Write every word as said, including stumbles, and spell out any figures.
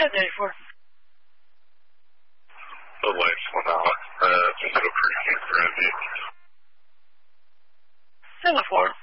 ten ninety-four. The lights went out. Uh, just go pretty for M D. ten four.